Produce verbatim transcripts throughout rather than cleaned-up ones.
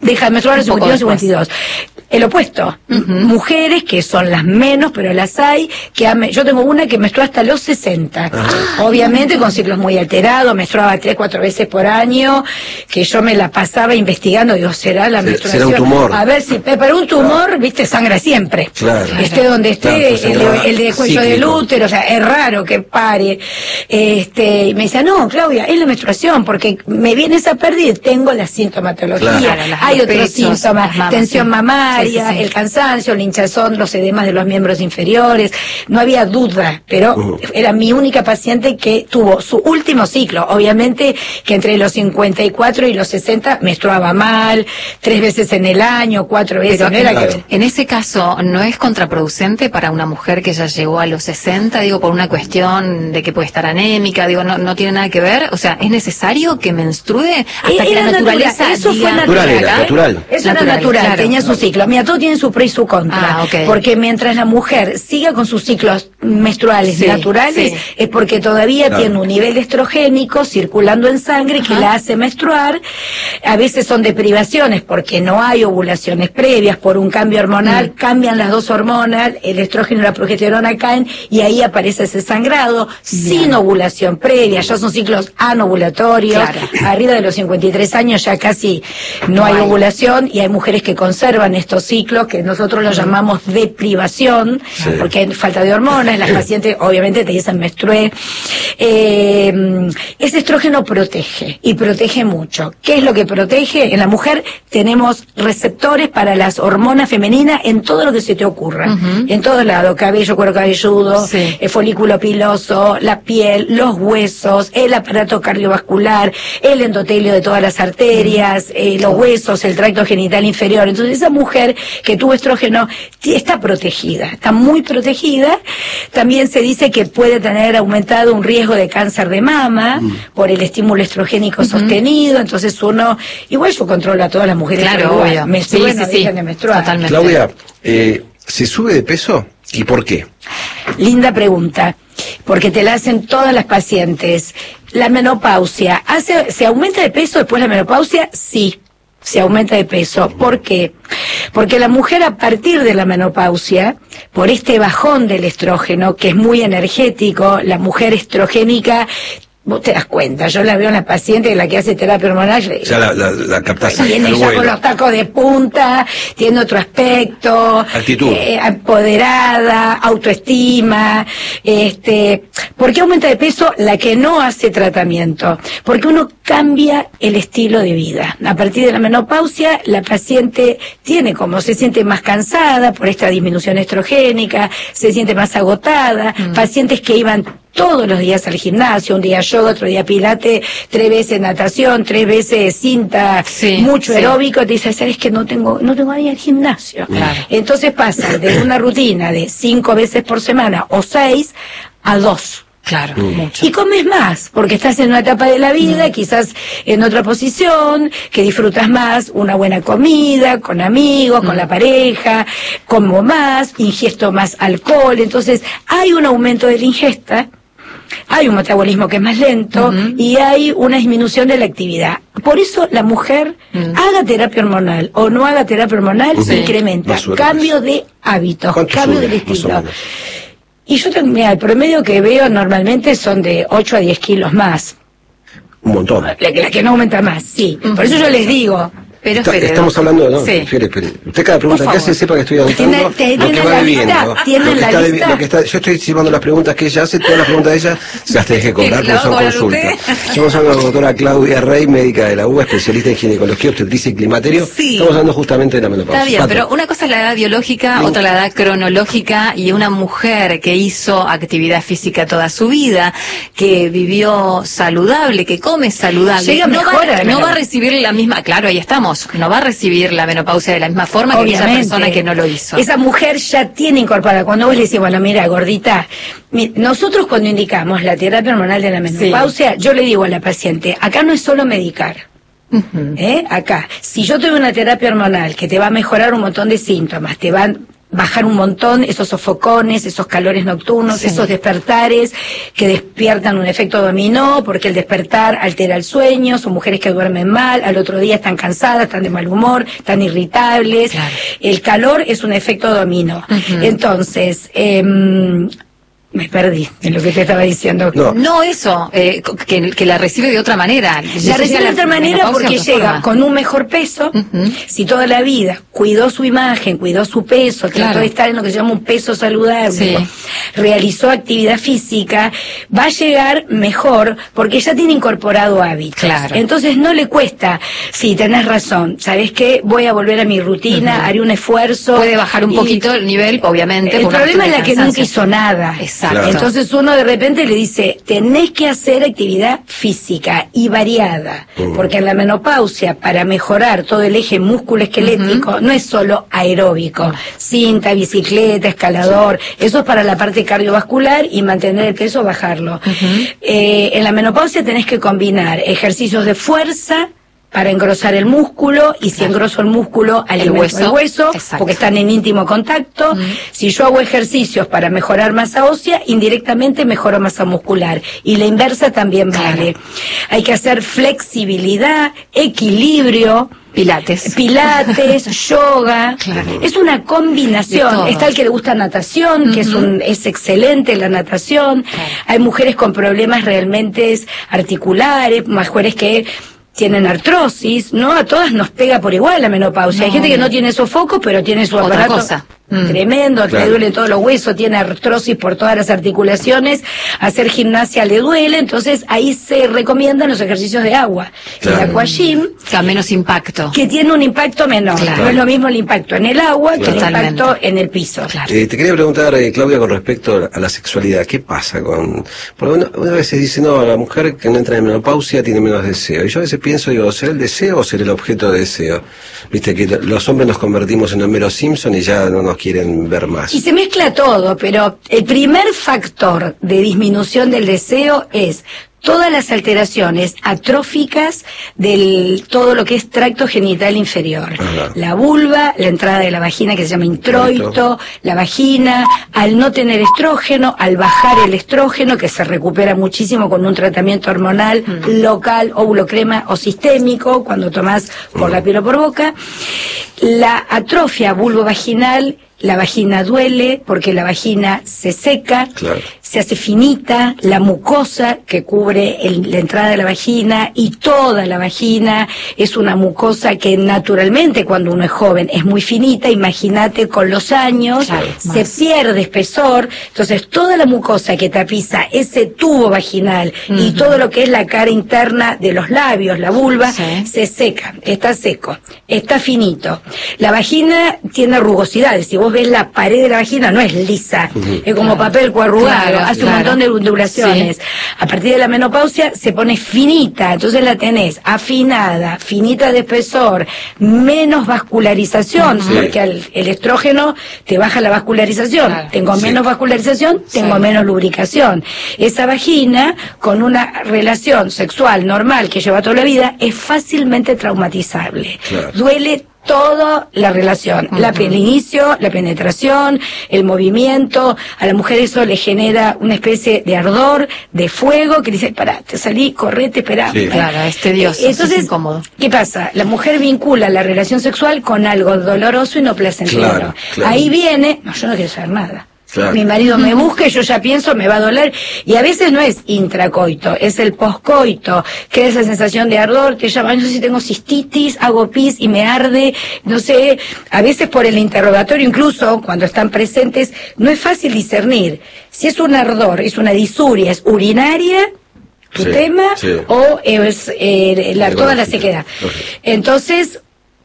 deja de menstruar a los cincuenta y uno, cincuenta y dos. El opuesto, uh-huh. mujeres que son las menos, pero las hay, que ame, yo tengo una que menstrua hasta los sesenta, ah, obviamente con ciclos muy alterados, menstruaba tres, cuatro veces por año, que yo me la pasaba investigando, digo, ¿será la menstruación? ¿Será un tumor? A ver si, pero un tumor, ah. viste, sangra siempre, claro. esté donde esté, claro, el, el de cuello cíclico. Del útero, o sea, es raro que pare, este, y me decía, no, Claudia, es la menstruación, porque me viene esa pérdida y tengo la sintomatología, claro, hay otros pechos, síntomas, mamas, tensión mamaria, Sí, sí, sí. el cansancio, el hinchazón, los edemas de los miembros inferiores, no había duda, pero uh-huh. era mi única paciente que tuvo su último ciclo, obviamente que entre los cincuenta y cuatro y los sesenta menstruaba mal, tres veces en el año, cuatro veces, pero, no era claro. que... En ese caso, ¿no es contraproducente para una mujer que ya llegó a los sesenta, digo, por una cuestión de que puede estar anémica, digo, no, no tiene nada que ver? O sea, ¿es necesario que menstrue hasta era que la naturaleza natural, eso diga... fue natural, natural, era, natural. Eso era natural, claro. tenía su ciclo. Mira, todo tiene su pro y su contra. Ah, okay. Porque mientras la mujer siga con sus ciclos menstruales sí, naturales, sí. es porque todavía claro. tiene un nivel estrogénico circulando en sangre Ajá. que la hace menstruar. A veces son deprivaciones porque no hay ovulaciones previas, por un cambio hormonal, mm. cambian las dos hormonas, el estrógeno y la progesterona caen y ahí aparece ese sangrado Bien. sin ovulación previa, ya son ciclos anovulatorios, claro. arriba de los cincuenta y tres años ya casi no, no hay, hay ovulación y hay mujeres que conservan estos ciclos que nosotros los llamamos deprivación, sí. porque hay falta de hormonas, las pacientes obviamente te dicen menstrué. Eh, ese estrógeno protege, y protege mucho. ¿Qué es lo que protege? En la mujer tenemos receptores para las hormonas femeninas en todo lo que se te ocurra, uh-huh. en todo lado, cabello, cuero cabelludo, sí. el folículo piloso, la piel, los huesos, el aparato cardiovascular, el endotelio de todas las arterias, uh-huh. eh, los huesos, el tracto genital inferior. Entonces esa mujer que tuvo estrógeno está protegida, está muy protegida. También se dice que puede tener aumentado un riesgo de cáncer de mama mm. por el estímulo estrogénico uh-huh. sostenido. Entonces uno, igual yo controlo a todas las mujeres, claro, obvio. menstruen, sí, sí, no sí. dejan de menstruar. Totalmente. Claudia, eh, ¿se sube de peso y por qué? Linda pregunta, porque te la hacen todas las pacientes. La menopausia, ¿hace, ¿se aumenta de peso después de la menopausia? Sí. Se aumenta de peso. ¿Por qué? Porque la mujer a partir de la menopausia, por este bajón del estrógeno, que es muy energético, la mujer estrogénica, vos te das cuenta, yo la veo en la paciente, la que hace terapia hormonal, ya la, la, la captaste. Viene ya con los tacos de punta, tiene otro aspecto, actitud, eh, empoderada, autoestima. Este, ¿por qué aumenta de peso la que no hace tratamiento? Porque uno cambia el estilo de vida. A partir de la menopausia, la paciente tiene como, se siente más cansada por esta disminución estrogénica, se siente más agotada, mm. pacientes que iban todos los días al gimnasio, un día yoga, otro día pilate, tres veces natación, tres veces cinta, sí, mucho sí. aeróbico, te dice, ¿sabes que no tengo, no tengo nadie al gimnasio? Claro. Entonces pasa de una rutina de cinco veces por semana o seis a dos. Claro, mm. mucho. Y comes más, porque estás en una etapa de la vida, mm. quizás en otra posición, que disfrutas más una buena comida, con amigos, mm. con la pareja, como más, ingiesto más alcohol, entonces hay un aumento de la ingesta, hay un metabolismo que es más lento uh-huh. y hay una disminución de la actividad. Por eso la mujer uh-huh. haga terapia hormonal o no haga terapia hormonal, uh-huh. se incrementa. Cambio de hábitos, cambio del estilo. Y yo tengo, mira, el promedio que veo normalmente son de ocho a diez kilos más. Un montón. La, la que no aumenta más, sí. Uh-huh. Por eso yo les digo... Pero Está, espere, estamos hablando, ¿no? Sí. Espere, espere. Usted cada pregunta que hace sepa que estoy anotando ¿Tiene, lo que va bebiendo. ¿Tienen la lista? Lo que está, yo estoy llevando las preguntas que ella hace, todas las preguntas de ella se las dejé cobrar porque son consultas. Estamos hablando con la doctora Claudia Rey, médica de la U B A, especialista en ginecología, obstetricia y climaterio. Sí. Estamos hablando justamente de la menopausia. Está bien, Pato. Pero una cosa es la edad biológica, sí. otra la edad cronológica, y una mujer que hizo actividad física toda su vida, que vivió saludable, que come saludable, Llega no, mejor va, no va a recibir la misma, claro, ahí estamos, no va a recibir la menopausia de la misma forma Obviamente. que esa persona que no lo hizo. Esa mujer ya tiene incorporada, cuando vos le decís, bueno, mira, gordita, nosotros cuando indicamos la terapia hormonal de la menopausia, sí. yo le digo a la paciente, acá no es solo medicar. Uh-huh. ¿Eh? Acá, si yo te doy una terapia hormonal que te va a mejorar un montón de síntomas, te van bajar un montón esos sofocones, esos calores nocturnos, sí. esos despertares que despiertan un efecto dominó, porque el despertar altera el sueño, son mujeres que duermen mal, al otro día están cansadas, están de mal humor, están irritables. Claro. El calor es un efecto dominó. Uh-huh. Entonces, eh, me perdí en lo que te estaba diciendo. No, no eso, eh, que, que la recibe de otra manera. La recibe de otra manera porque llega forma. con un mejor peso. Uh-huh. Si toda la vida cuidó su imagen, cuidó su peso, claro. trató de estar en lo que se llama un peso saludable, sí. realizó actividad física, va a llegar mejor porque ya tiene incorporado hábitos. Claro. Entonces no le cuesta, sí, tenés razón, ¿sabés qué? Voy a volver a mi rutina, uh-huh. haré un esfuerzo. Puede bajar un poquito el nivel, obviamente. El problema es la que nunca hizo nada. Exacto. Claro. Entonces uno de repente le dice, tenés que hacer actividad física y variada, uh-huh. porque en la menopausia, para mejorar todo el eje músculo-esquelético, uh-huh. no es solo aeróbico, uh-huh. cinta, bicicleta, escalador, sí. eso es para la parte cardiovascular y mantener el peso, bajarlo. Uh-huh. Eh, en la menopausia tenés que combinar ejercicios de fuerza, para engrosar el músculo, y si claro. engroso el músculo, alimento el hueso, el hueso porque están en íntimo contacto. Mm. Si yo hago ejercicios para mejorar masa ósea, indirectamente mejoro masa muscular. Y la inversa también claro. vale. Hay que hacer flexibilidad, equilibrio, Pilates. Pilates, yoga. Claro. Es una combinación. Está el que le gusta natación, uh-huh. que es un es excelente la natación. Claro. Hay mujeres con problemas realmente articulares, mujeres que tienen artrosis, ¿no? A todas nos pega por igual la menopausia. No. Hay gente que no tiene sofoco, pero tiene su Otra aparato cosa. tremendo, claro. le duelen todos los huesos, tiene artrosis por todas las articulaciones, hacer gimnasia le duele, entonces ahí se recomiendan los ejercicios de agua. Claro. El aquagym, que a menos impacto. Que tiene un impacto menor. Claro. No es lo mismo el impacto en el agua claro. que el Totalmente. impacto en el piso. Claro. Eh, te quería preguntar, eh, Claudia, con respecto a la sexualidad, ¿qué pasa con...? Porque una, una vez se dice, no, la mujer que no entra en menopausia tiene menos deseo. Y yo a veces pienso, digo, ¿será el deseo o será el objeto de deseo? Viste que los hombres nos convertimos en Homero Simpson y ya no nos quieren ver más. Y se mezcla todo, pero el primer factor de disminución del deseo es todas las alteraciones atróficas del todo lo que es tracto genital inferior. Ajá. La vulva, la entrada de la vagina que se llama introito, la vagina, al no tener estrógeno, al bajar el estrógeno, que se recupera muchísimo con un tratamiento hormonal mm. local, óvulo crema o sistémico, cuando tomás por mm. la piel o por boca. La atrofia vulvovaginal, la vagina duele porque la vagina se seca, claro. se hace finita, la mucosa que cubre el, la entrada de la vagina y toda la vagina es una mucosa que naturalmente cuando uno es joven es muy finita, imagínate con los años, claro, se más. pierde espesor, entonces toda la mucosa que tapiza ese tubo vaginal uh-huh. y todo lo que es la cara interna de los labios, la vulva, sí. se seca, está seco, está finito. La vagina tiene rugosidades, si vos ves la pared de la vagina no es lisa, uh-huh. es como claro. papel coarrugado, claro, hace claro. un montón de ondulaciones. Sí. A partir de la menopausia se pone finita, entonces la tenés afinada, finita de espesor, menos vascularización, uh-huh. porque el, el estrógeno te baja la vascularización. Claro. Tengo sí. menos vascularización, tengo sí. menos lubricación. Esa vagina, con una relación sexual normal que lleva toda la vida, es fácilmente traumatizable. Claro. Duele toda la relación, uh-huh. la, el inicio, la penetración, el movimiento, a la mujer eso le genera una especie de ardor, de fuego, que dice, pará, te salí, correte, esperá. Sí. Claro, es tedioso, entonces, es incómodo. ¿Qué pasa? La mujer vincula la relación sexual con algo doloroso y no placentero. Claro, claro. Ahí viene, no, yo no quiero saber nada. Claro. Mi marido me busca y yo ya pienso, me va a doler. Y a veces no es intracoito, es el poscoito, que es la sensación de ardor, te llaman, no sé si tengo cistitis, hago pis y me arde, no sé, a veces por el interrogatorio, incluso cuando están presentes, no es fácil discernir si es un ardor, es una disuria, es urinaria, tu sí, tema, sí. o es eh, la, toda la sequedad. Okay. Entonces,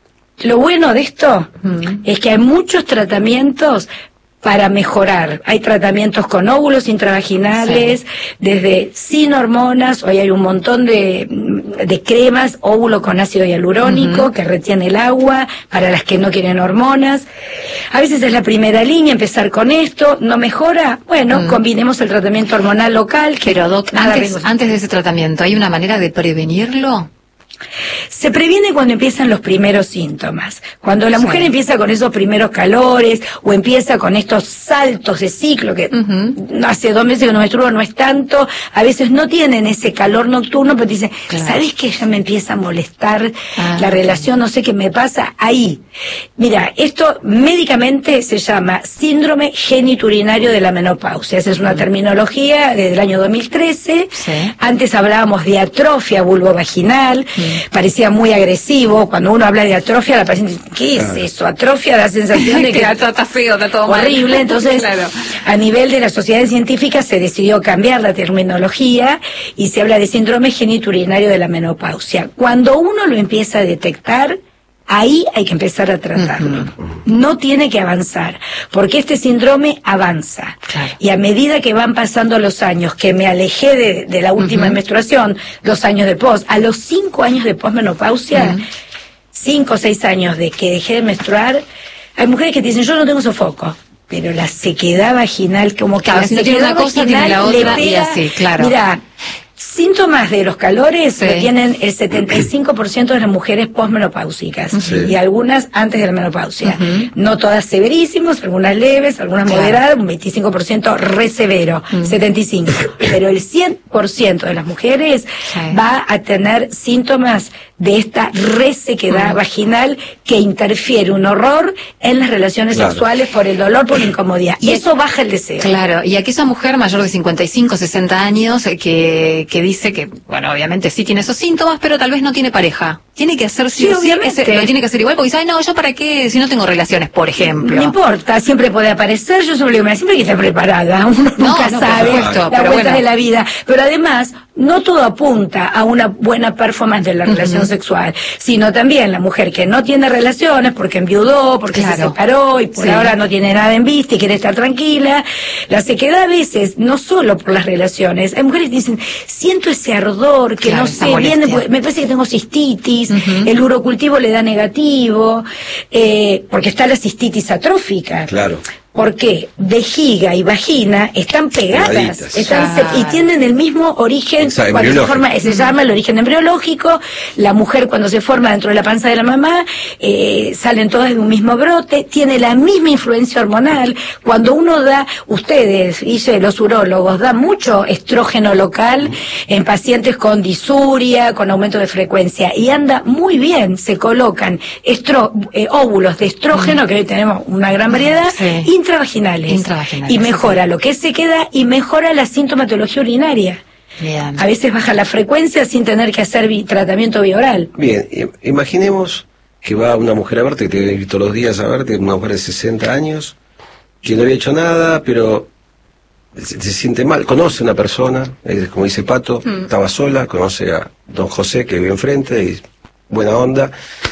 lo bueno de esto mm. es que hay muchos tratamientos para mejorar. Hay tratamientos con óvulos intravaginales, sí. desde sin hormonas, hoy hay un montón de, de cremas, óvulo con ácido hialurónico, uh-huh. que retiene el agua, para las que no quieren hormonas. A veces es la primera línea, empezar con esto, ¿no mejora? Bueno, uh-huh. combinemos el tratamiento hormonal local. Pero, Doc, antes, antes de ese tratamiento, ¿hay una manera de prevenirlo? Se previene cuando empiezan los primeros síntomas. Cuando la mujer sí. empieza con esos primeros calores o empieza con estos saltos de ciclo que uh-huh. hace dos meses que no menstruo, no es tanto, a veces no tienen ese calor nocturno, pero dicen, claro. ¿sabes que ya me empieza a molestar ah, la relación? No sé qué me pasa ahí. Mira, esto médicamente se llama síndrome geniturinario de la menopausia. Esa es una uh-huh. terminología desde el año dos mil trece. Sí. Antes hablábamos de atrofia vulvovaginal. Uh-huh. Parecía muy agresivo. Cuando uno habla de atrofia, la paciente dice, ¿qué es eso? Atrofia da sensación de que está, está feo, está todo horrible. mal. Entonces, claro. a nivel de las sociedades científicas se decidió cambiar la terminología y se habla de síndrome geniturinario de la menopausia. Cuando uno lo empieza a detectar, ahí hay que empezar a tratarlo. Uh-huh. No tiene que avanzar, porque este síndrome avanza. Claro. Y a medida que van pasando los años, que me alejé de, de la última uh-huh. menstruación, dos años de pos, a los cinco años de posmenopausia, uh-huh. cinco o seis años de que dejé de menstruar, hay mujeres que te dicen, yo no tengo sofoco. Pero la sequedad vaginal, como que claro, la si sequedad tiene una cosa, tiene la otra, y así, claro. Mira, síntomas de los calores sí. lo tienen el setenta y cinco por ciento de las mujeres posmenopáusicas sí. y algunas antes de la menopausia. Uh-huh. No todas severísimas, algunas leves, algunas claro. moderadas, un veinticinco por ciento re severo, uh-huh. setenta y cinco por ciento. Pero el cien por ciento de las mujeres sí. va a tener síntomas de esta resequedad uh-huh. vaginal que interfiere un horror en las relaciones claro. sexuales por el dolor, por la incomodidad. Y eso baja el deseo. Claro, y aquella mujer mayor de cincuenta y cinco, sesenta años que, que dice que, bueno, obviamente sí tiene esos síntomas, pero tal vez no tiene pareja. Tiene que hacer sí, sí obviamente. Ese, lo tiene que hacer igual, porque dice, ay, no, ¿yo para qué? Si no tengo relaciones, por ejemplo. No importa, siempre puede aparecer, yo solo digo, mira, siempre hay que estar preparada, uno no, nunca no, sabe supuesto, la vuelta bueno. de la vida. Pero además, no todo apunta a una buena performance de la uh-huh. relación sexual, sino también la mujer que no tiene relaciones porque enviudó, porque claro. se separó y por sí. ahora no tiene nada en vista y quiere estar tranquila. La sequedad a veces, no solo por las relaciones, hay mujeres que dicen, siento ese ardor que claro, no sé, viene, me parece que tengo cistitis, uh-huh. el urocultivo le da negativo, eh, porque está la cistitis atrófica. Claro. Porque vejiga y vagina están pegadas, están ah. se, y tienen el mismo origen. Exacto, cuando se forma, se llama el origen embriológico. La mujer cuando se forma dentro de la panza de la mamá, eh, salen todas de un mismo brote, tiene la misma influencia hormonal. Cuando uno da, ustedes, dice los urólogos, dan mucho estrógeno local en pacientes con disuria, con aumento de frecuencia, y anda muy bien, se colocan estro, eh, óvulos de estrógeno, mm. que hoy tenemos una gran variedad, sí. Intravaginales, intravaginales y mejora sí. lo que es sequedad y mejora la sintomatología urinaria. Bien. A veces baja la frecuencia sin tener que hacer bi- tratamiento bioral. Bien, imaginemos que va una mujer a verte, que te invito todos los días a verte, una mujer de sesenta años, que no había hecho nada, pero se, se siente mal, conoce a una persona, eh, como dice Pato, mm. estaba sola, conoce a don José que vive enfrente, y buena onda.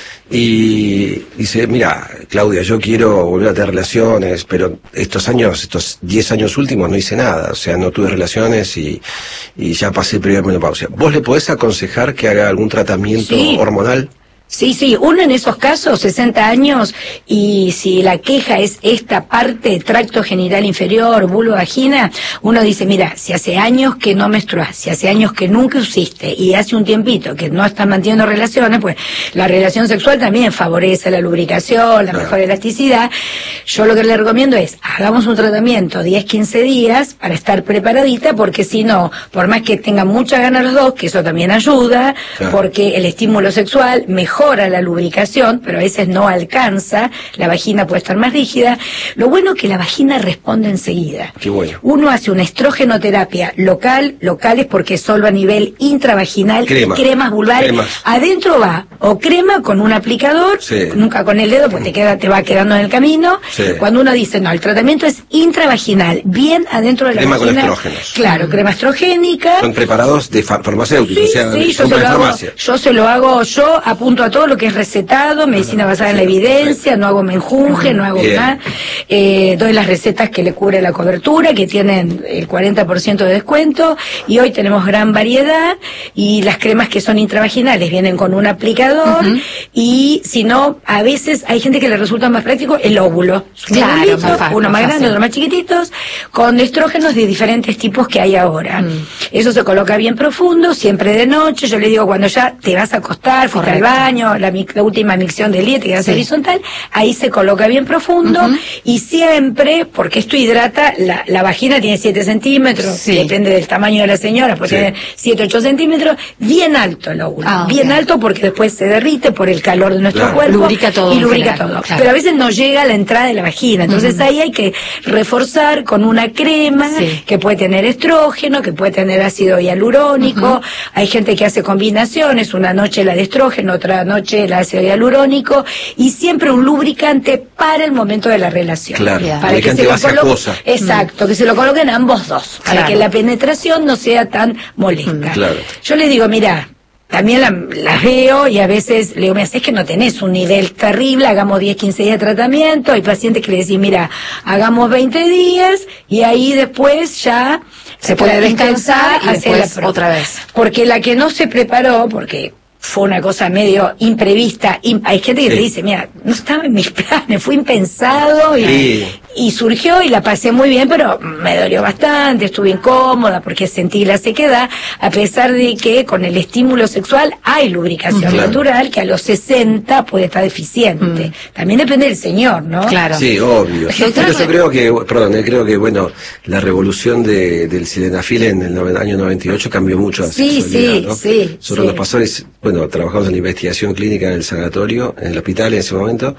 Y dice, mira, Claudia, yo quiero volver a tener relaciones, pero estos años, estos diez años últimos no hice nada, o sea, no tuve relaciones y, y ya pasé primera menopausia. ¿Vos le podés aconsejar que haga algún tratamiento sí. hormonal? Sí, sí, uno en esos casos, sesenta años, y si la queja es esta parte, tracto genital inferior, vulva, vagina, uno dice, mira, si hace años que no menstruás, si hace años que nunca usiste, y hace un tiempito que no estás manteniendo relaciones, pues la relación sexual también favorece la lubricación, la mejor elasticidad. Yo lo que le recomiendo es, hagamos un tratamiento diez, quince días para estar preparadita, porque si no, por más que tengan muchas ganas los dos, que eso también ayuda, claro. porque el estímulo sexual mejora mejora la lubricación, pero a veces no alcanza, la vagina puede estar más rígida. Lo bueno es que la vagina responde enseguida. Qué bueno. Uno hace una estrogenoterapia local, locales porque es solo a nivel intravaginal, Crema. cremas vulvares. Cremas. Adentro va o crema con un aplicador, sí. nunca con el dedo, porque te queda, te va quedando en el camino. Sí. Cuando uno dice, no, el tratamiento es intravaginal, bien adentro de la crema vagina. Crema con estrógenos. Claro, crema estrogénica. Son preparados de fa- farmacéuticos, Sí, o sea, sí, yo son se, lo de hago, farmacia. yo se lo hago, yo apunto a a todo lo que es recetado, medicina basada en la evidencia, no hago menjunje, no hago nada. Eh, doy las recetas que le cubre la cobertura, que tienen el cuarenta por ciento de descuento, y hoy tenemos gran variedad, y las cremas que son intravaginales vienen con un aplicador, uh-huh. y si no, a veces hay gente que le resulta más práctico el óvulo. Claro, litro, más fácil, uno más grande, otro más chiquititos, con estrógenos de diferentes tipos que hay ahora. Mm. Eso se coloca bien profundo, siempre de noche. Yo le digo, cuando ya te vas a acostar, fuiste al baño, la, la última micción del día, te quedas sí. horizontal, ahí se coloca bien profundo, uh-huh. y siempre, porque esto hidrata, la, la vagina tiene siete centímetros, sí. depende del tamaño de la señora, pues sí. tiene siete, ocho centímetros, bien alto el óvulo, ah, bien okay. alto porque después se derrite por el calor de nuestro claro. cuerpo. Lubrica todo. Y lubrica general, todo. Claro. Pero a veces no llega a la entrada de la vagina, entonces uh-huh. ahí hay que reforzar con una crema sí. que puede tener estrógeno, que puede tener ácido hialurónico. Uh-huh. Hay gente que hace combinaciones, una noche la de estrógeno, otra noche el ácido hialurónico, y siempre un lubricante para el momento de la relación. Claro, para que se lo coloque, exacto, mm. que se lo coloquen ambos dos, claro. para que la penetración no sea tan molesta. Mm, claro. Yo les digo, mira, también las la veo y a veces le digo, me haces que no tenés un nivel terrible, hagamos diez, quince días de tratamiento. Hay pacientes que le decís, mira, hagamos veinte días y ahí después ya se, se puede descansar y después la otra vez. Porque la que no se preparó, porque fue una cosa medio imprevista, im- hay gente que sí. te dice, mira, no estaba en mis planes, fue impensado y, sí. y surgió y la pasé muy bien, pero me dolió bastante, estuve incómoda porque sentí la sequedad, a pesar de que con el estímulo sexual hay lubricación claro. natural que a los sesenta puede estar deficiente. Mm. También depende del señor, ¿no? Claro. Sí, obvio. Pero yo creo que, perdón, yo creo que, bueno, la revolución de, del sildenafil en el no, año noventa y ocho cambió mucho la sí, sexualidad, sí, ¿no? sí, Sobre sí. los pastores, bueno, trabajamos en la investigación clínica en el sanatorio, en el hospital en ese momento,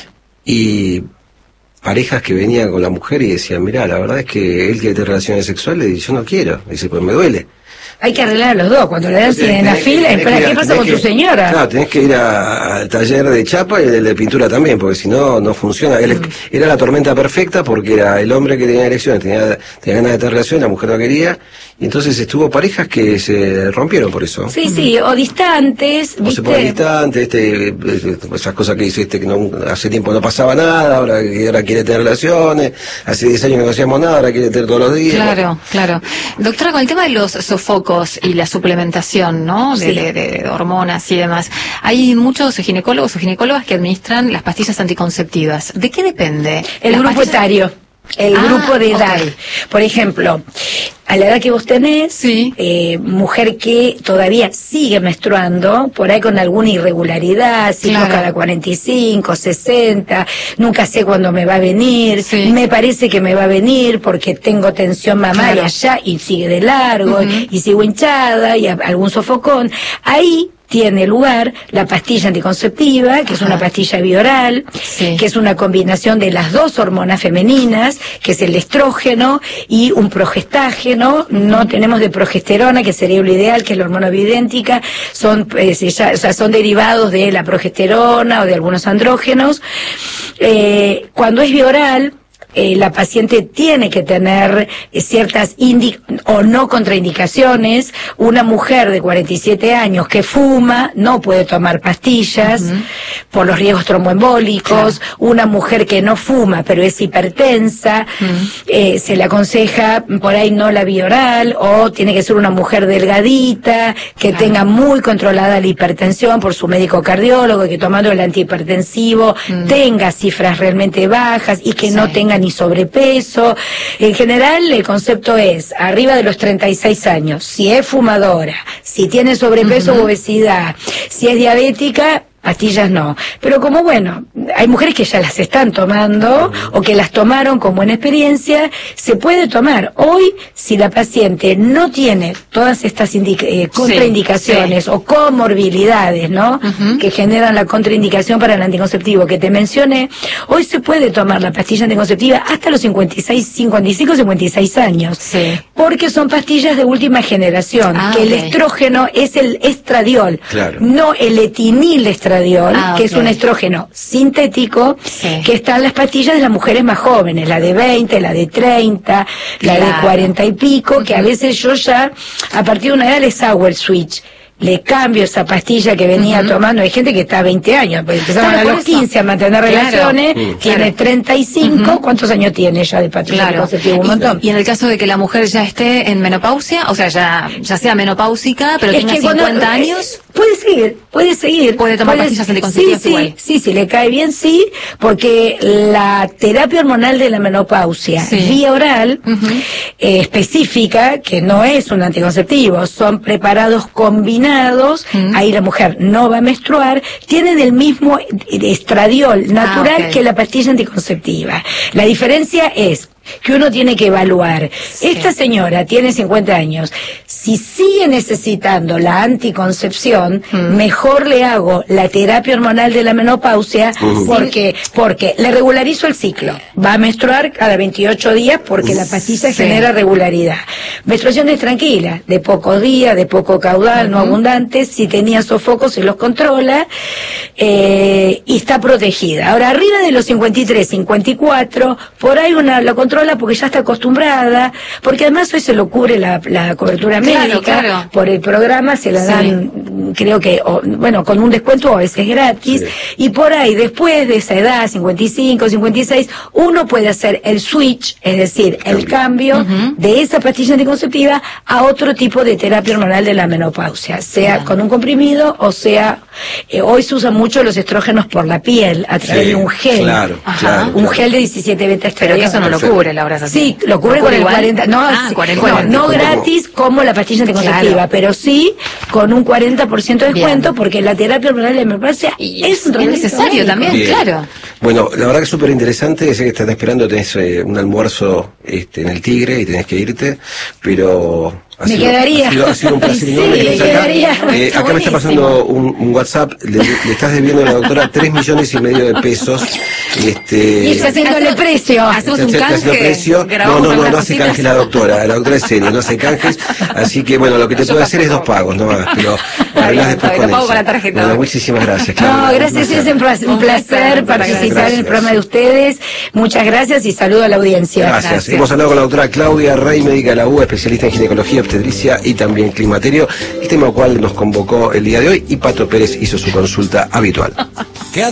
y parejas que venían con la mujer y decían, mirá, la verdad es que él quiere tener relaciones sexuales y yo no quiero. Y dice, pues me duele. Hay que arreglar a los dos. Cuando le dan sildenafil, espera, ¿qué pasa con tu señora? Claro, tenés que ir al taller de chapa y el de pintura también, porque si no, no funciona. Él, mm. Era la tormenta perfecta porque era el hombre que tenía erecciones, tenía, tenía ganas de tener relación, la mujer no quería, y entonces estuvo parejas que se rompieron por eso. Sí, sí, o distantes, o ¿viste? se ponen distantes, este, esas cosas que dice este, que no, hace tiempo no pasaba nada, ahora, ahora quiere tener relaciones, hace diez años que no hacíamos nada, ahora quiere tener todos los días. Claro, claro. Doctora, con el tema de los sofocos y la suplementación, ¿no? De, sí. de, de hormonas y demás. Hay muchos ginecólogos o ginecólogas que administran las pastillas anticonceptivas. ¿De qué depende? El grupo pastillas... etario. El ah, grupo de edad. Okay. Por ejemplo, a la edad que vos tenés, sí. eh, mujer que todavía sigue menstruando, por ahí con alguna irregularidad, ciclos claro. cada cuarenta y cinco, sesenta, nunca sé cuándo me va a venir, sí. me parece que me va a venir porque tengo tensión mamaria claro. ya y sigue de largo, uh-huh. y sigo hinchada y algún sofocón. Ahí tiene lugar la pastilla anticonceptiva, que Ajá. es una pastilla bioral, sí. que es una combinación de las dos hormonas femeninas, que es el estrógeno y un progestágeno. No tenemos de progesterona, que sería lo ideal, que es la hormona bioidéntica, son, eh, ya, o sea, son derivados de la progesterona o de algunos andrógenos. Eh, cuando es bioral, Eh, la paciente tiene que tener eh, ciertas indi- o no contraindicaciones. Una mujer de cuarenta y siete años que fuma no puede tomar pastillas uh-huh. por los riesgos tromboembólicos. Claro. Una mujer que no fuma pero es hipertensa, uh-huh. eh, se le aconseja por ahí no la vía oral, o tiene que ser una mujer delgadita, que claro. tenga muy controlada la hipertensión por su médico cardiólogo, que tomando el antihipertensivo uh-huh. tenga cifras realmente bajas y que sí. no tenga ni sobrepeso. En general, el concepto es, arriba de los treinta y seis años, si es fumadora, si tiene sobrepeso uh-huh. o obesidad, si es diabética, pastillas no. Pero como bueno, hay mujeres que ya las están tomando o que las tomaron con buena experiencia, se puede tomar. Hoy, si la paciente no tiene todas estas indica- eh, contraindicaciones sí, sí. o comorbilidades, ¿no? Uh-huh. que generan la contraindicación para el anticonceptivo que te mencioné, hoy se puede tomar la pastilla anticonceptiva hasta los cincuenta y seis, cincuenta y cinco, cincuenta y seis años. Sí. Porque son pastillas de última generación, ah, que okay. el estrógeno es el estradiol, claro. no el etinil estradiol. Ah, que okay. es un estrógeno sintético sí. que está en las pastillas de las mujeres más jóvenes, la de veinte, la de treinta, la claro. de cuarenta y pico, uh-huh. que a veces yo ya, a partir de una edad les hago el switch. le cambio esa pastilla que venía uh-huh. tomando. Hay gente que está a veinte años, pues empezaron claro, a los quince a mantener claro. relaciones, uh-huh. tiene claro. treinta y cinco, uh-huh. ¿cuántos años tiene ya de pastilla claro. anticonceptiva? Un montón. Y en el caso de que la mujer ya esté en menopausia, o sea, ya, ya sea menopáusica, pero es tenga cincuenta cuando, años... Eh, puede seguir, puede seguir. Puede tomar puede, pastillas anticonceptivas sí, igual. Sí, sí, si le cae bien, sí, porque la terapia hormonal de la menopausia, sí. vía oral, uh-huh. eh, específica, que no es un anticonceptivo, son preparados combinados, uh-huh. ahí la mujer no va a menstruar, tienen el mismo estradiol natural ah, okay. que la pastilla anticonceptiva. La diferencia es que uno tiene que evaluar. Sí. Esta señora tiene cincuenta años. Si sigue necesitando la anticoncepción, mm. mejor le hago la terapia hormonal de la menopausia, uh-huh. porque porque le regularizo el ciclo. Va a menstruar cada veintiocho días porque uh-huh. la pastilla sí. genera regularidad. Menstruaciones tranquilas, de pocos días, de poco caudal, uh-huh. no abundantes. Si tenía sofocos se los controla eh, y está protegida. Ahora, arriba de los cincuenta y tres, cincuenta y cuatro, por ahí una lo controla porque ya está acostumbrada, porque además hoy se lo cubre la, la cobertura médica, claro, claro. por el programa se la dan, sí. creo que, o, bueno, con un descuento a veces gratis, sí. y por ahí después de esa edad, cincuenta y cinco, cincuenta y seis, uno puede hacer el switch, es decir, el cambio uh-huh. de esa pastilla anticonceptiva a otro tipo de terapia hormonal de la menopausia, sea uh-huh. con un comprimido o sea, eh, hoy se usan mucho los estrógenos por la piel, a través sí, de un gel, claro, claro, un claro. gel de diecisiete beta pero que eso no lo cubre. La sí, lo cubre con el igual? cuarenta, no, ah, sí, cuarenta, bueno, cuarenta, no gratis como la pastilla anticonceptiva, claro. pero sí con un cuarenta por ciento de descuento, bien. Porque la terapia hormonal de la menopausia es, es necesario médico. También, bien. Claro. Bueno, la verdad que es súper interesante, sé que estás esperando, tenés eh, un almuerzo este, en el Tigre y tenés que irte, pero... Ha me sido, quedaría. Ha sido, ha sido un placer enorme. Sí, me quedaría. Eh, acá buenísimo. Me está pasando un, un WhatsApp, le, le estás debiendo a la doctora tres millones y medio de pesos. Este, y está haciéndole precio. Hacemos un canje. Precio. No, no, no, no hace canje la doctora. La doctora es seria, no hace canjes. Así que bueno, lo que te puedo hacer es dos pagos, no más. Pero hablas después con pago con la tarjeta. Bueno, muchísimas gracias. Claro, no, gracias, es un placer, un placer participar gracias. En el programa de ustedes. Muchas gracias y saludo a la audiencia. Gracias. Gracias. Hemos hablado con la doctora Claudia Rey, médica de la U B A, especialista en ginecología, obstetricia y también climaterio, el tema al cual nos convocó el día de hoy, y Pato Pérez hizo su consulta habitual.